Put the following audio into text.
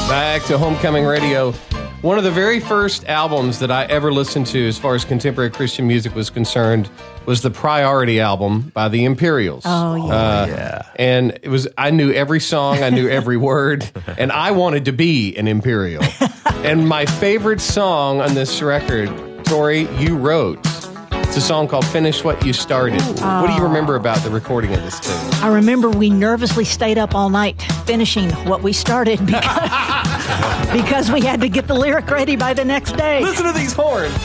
Back to Homecoming Radio. One of the very first albums that I ever listened to as far as contemporary Christian music was concerned was the Priority album by the Imperials. Oh, yeah. And I knew every song, I knew every word, and I wanted to be an Imperial. And my favorite song on this record, Tori, you wrote. It's a song called Finish What You Started. What do you remember about the recording of this tune? I remember we nervously stayed up all night finishing what we started because we had to get the lyric ready by the next day. Listen to these horns.